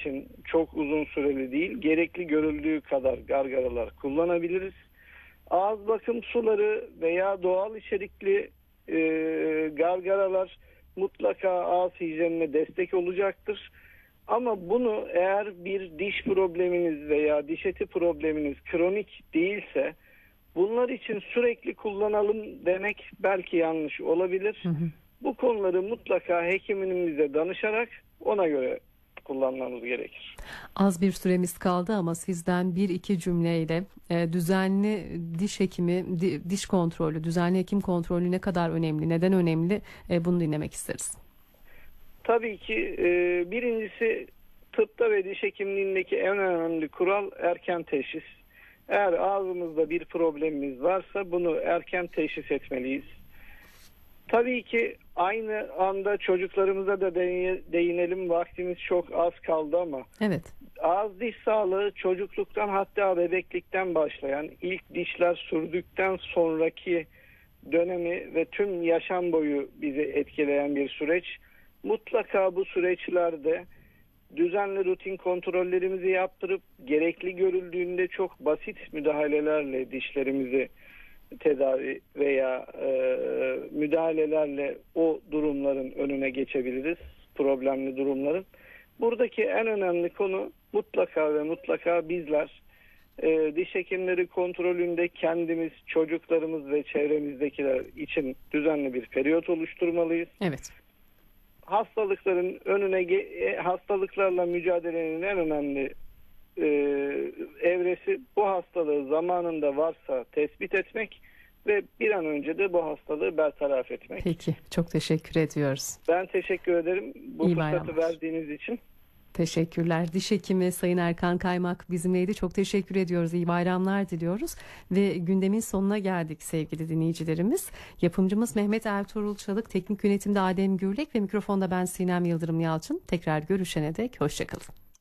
için çok uzun süreli değil, gerekli görüldüğü kadar gargaralar kullanabiliriz. Ağız bakım suları veya doğal içerikli gargaralar mutlaka ağız hijyenine destek olacaktır. Ama bunu eğer bir diş probleminiz veya diş eti probleminiz kronik değilse bunlar için sürekli kullanalım demek belki yanlış olabilir. Hı hı. Bu konuları mutlaka hekiminize danışarak ona göre kullanmamız gerekir. Az bir süremiz kaldı ama sizden bir iki cümleyle düzenli diş hekimi, diş kontrolü, düzenli hekim kontrolü ne kadar önemli, neden önemli, bunu dinlemek isteriz. Tabii ki birincisi tıpta ve diş hekimliğindeki en önemli kural erken teşhis. Eğer ağzımızda bir problemimiz varsa bunu erken teşhis etmeliyiz. Tabii ki aynı anda çocuklarımıza da değinelim. Vaktimiz çok az kaldı ama Evet. ağız diş sağlığı çocukluktan hatta bebeklikten başlayan ilk dişler sürdükten sonraki dönemi ve tüm yaşam boyu bizi etkileyen bir süreç. Mutlaka bu süreçlerde düzenli rutin kontrollerimizi yaptırıp gerekli görüldüğünde çok basit müdahalelerle dişlerimizi tedavi veya müdahalelerle o durumların önüne geçebiliriz, problemli durumların. Buradaki en önemli konu mutlaka ve mutlaka bizler diş hekimleri kontrolünde kendimiz, çocuklarımız ve çevremizdekiler için düzenli bir periyot oluşturmalıyız. Evet. Hastalıkların hastalıklarla mücadelenin en önemli evresi bu hastalığı zamanında varsa tespit etmek ve bir an önce de bu hastalığı bertaraf etmek. Peki, çok teşekkür ediyoruz. Ben teşekkür ederim bu İyi fırsatı bayramlar. verdiğiniz için. Teşekkürler. Diş hekimi Sayın Erkan Kaymak bizimleydi. Çok teşekkür ediyoruz. İyi bayramlar diliyoruz. Ve gündemin sonuna geldik sevgili dinleyicilerimiz. Yapımcımız Mehmet Ertuğrul Çalık, teknik yönetimde Adem Gürlek ve mikrofonda ben Sinem Yıldırım Yalçın. Tekrar görüşene dek hoşçakalın.